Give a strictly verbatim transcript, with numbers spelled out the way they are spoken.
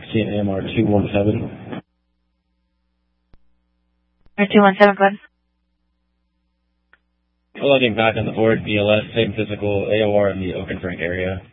sixteen A M R two one seven. R two one seven, go ahead. Logging back on the board, B L S, same physical, A O R in the Oak and Frank area.